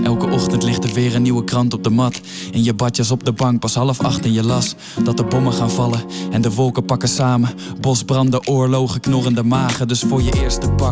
Elke ochtend ligt er weer een nieuwe krant op de mat. In je badjas op de bank, pas 7:30 en je las dat de bommen gaan vallen en de wolken pakken samen. Bosbranden, oorlogen, knorrende magen. Dus voor je eerste pak